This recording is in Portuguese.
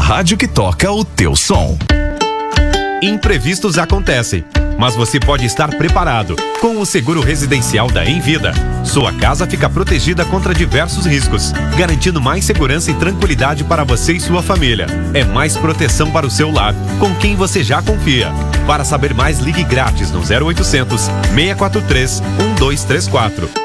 rádio que toca o teu som. Imprevistos acontecem, mas você pode estar preparado. Com o seguro residencial da Envida, sua casa fica protegida contra diversos riscos, garantindo mais segurança e tranquilidade para você e sua família. É mais proteção para o seu lar, com quem você já confia. Para saber mais, ligue grátis no 0800 643 1234.